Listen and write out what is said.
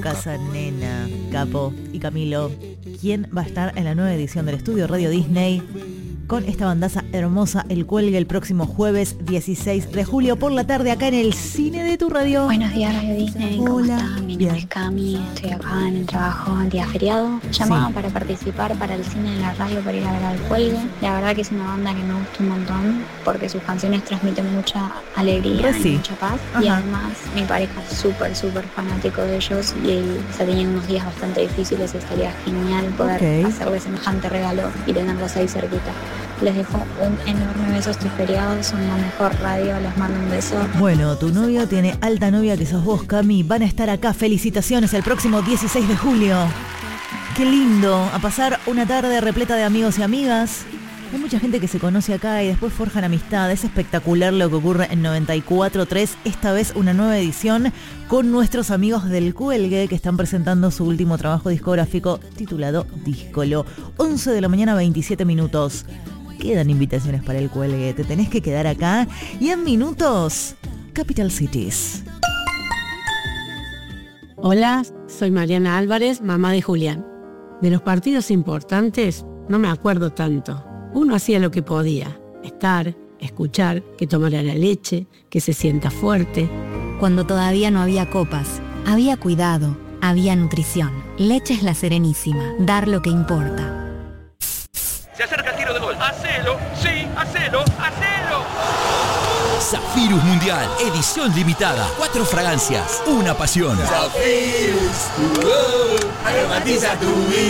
casa, nena, Capo y Camilo. ¿Quién va a estar en la nueva edición del Estudio Radio Disney con esta bandaza hermosa, El Cuelgue, el próximo jueves 16 de julio por la tarde acá en el Cine de tu Radio? Buenos días, Radio Disney. ¿Cómo Hola. están? Mi Bien. nombre es Cami, estoy acá en el trabajo el día feriado. Llamaba para participar para el cine de la radio para ir a ver al Cuelgue. La verdad que es una banda que me gusta un montón porque sus canciones transmiten mucha alegría y mucha paz. Y además mi pareja es súper fanático de ellos y está teniendo unos días bastante difíciles. Estaría genial poder hacerle semejante regalo y tenerlos ahí cerquita. Les dejo un enorme beso este feriado, son la mejor radio, les mando un beso. Bueno, tu novio tiene alta novia que sos vos, Cami. Van a estar acá, felicitaciones, el próximo 16 de julio. Qué lindo, a pasar una tarde repleta de amigos y amigas. Hay mucha gente que se conoce acá y después forjan amistad. Es espectacular lo que ocurre en 94.3. Esta vez una nueva edición con nuestros amigos del Cuelgue que están presentando su último trabajo discográfico titulado Díscolo. 11 de la mañana, 27 minutos. Quedan invitaciones para el Cuelgue. Te tenés que quedar acá. Y en minutos, Capital Cities. Hola, soy Mariana Álvarez, mamá de Julián. De los partidos importantes no me acuerdo tanto. Uno hacía lo que podía, estar, escuchar, que tomara la leche, que se sienta fuerte. Cuando todavía no había copas, había cuidado, había nutrición. Leches La Serenísima, dar lo que importa. Se acerca el tiro de gol. ¡Hacelo! ¡Sí! ¡Hacelo! ¡Hacelo! Zafirus Mundial, edición limitada. 4 fragancias, una pasión. Zafirus, aromatiza tu vida.